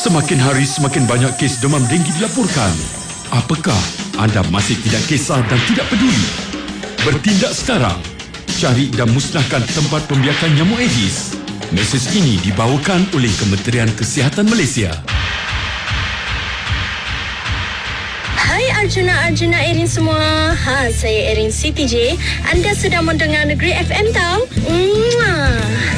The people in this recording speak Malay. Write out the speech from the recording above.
Semakin hari semakin banyak kes demam denggi dilaporkan. Apakah anda masih tidak kisah dan tidak peduli? Bertindak sekarang. Cari dan musnahkan tempat pembiakan nyamuk Aedes. Mesej ini dibawakan oleh Kementerian Kesihatan Malaysia. Hai Arjuna Erin semua. Saya Erin Siti J. Anda sedang mendengar Negeri FM tau.